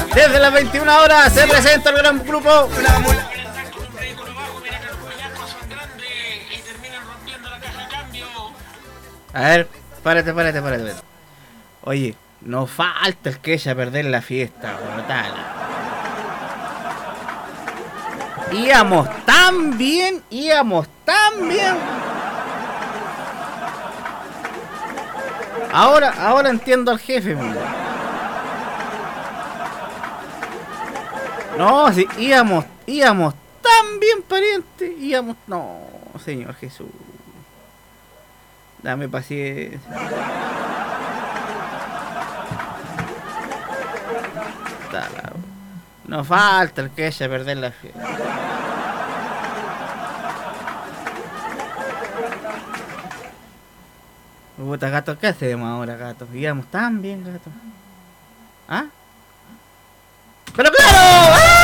Desde las 21 horas se presenta el gran grupo. A ver, párate. Oye, no falta el que eche a perder la fiesta, brutal. Íbamos tan bien. Ahora entiendo al jefe, man. No, si íbamos tan bien, pariente. No, Señor Jesús. Dame paciencia. No falta el que eche a perder la fiesta. Puta, gato, ¿qué hacemos ahora, gato? Íbamos tan bien, gato. ¿Ah? ¡Pero claro!